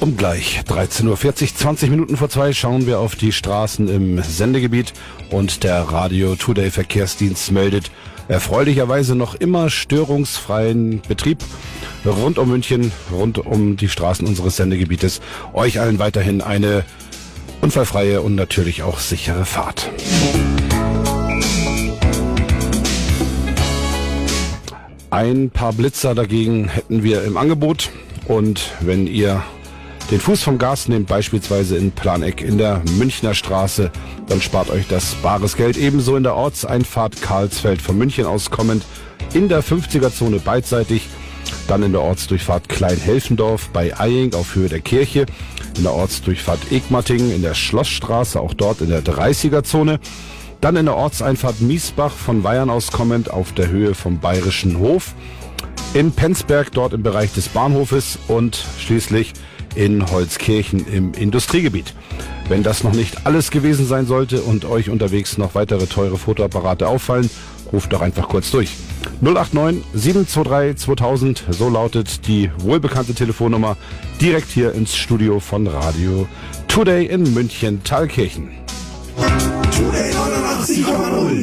Um gleich 13.40 Uhr, 20 Minuten vor 2 schauen wir auf die Straßen im Sendegebiet und der Radio Today Verkehrsdienst meldet erfreulicherweise noch immer störungsfreien Betrieb rund um München, rund um die Straßen unseres Sendegebietes. Euch allen weiterhin eine unfallfreie und natürlich auch sichere Fahrt. Ein paar Blitzer dagegen hätten wir im Angebot, und wenn ihr den Fuß vom Gas nehmt, beispielsweise in Planegg in der Münchner Straße, dann spart euch das bares Geld. Ebenso in der Ortseinfahrt Karlsfeld von München aus kommend in der 50er-Zone beidseitig. Dann in der Ortsdurchfahrt Kleinhelfendorf bei Eying auf Höhe der Kirche. In der Ortsdurchfahrt Egmatingen in der Schlossstraße, auch dort in der 30er-Zone. Dann in der Ortseinfahrt Miesbach von Weyern aus kommend auf der Höhe vom Bayerischen Hof. In Penzberg dort im Bereich des Bahnhofes und schließlich in Holzkirchen im Industriegebiet. Wenn das noch nicht alles gewesen sein sollte und euch unterwegs noch weitere teure Fotoapparate auffallen, ruft doch einfach kurz durch. 089 723 2000, so lautet die wohlbekannte Telefonnummer, direkt hier ins Studio von Radio Today in München-Thalkirchen. Today 89,0.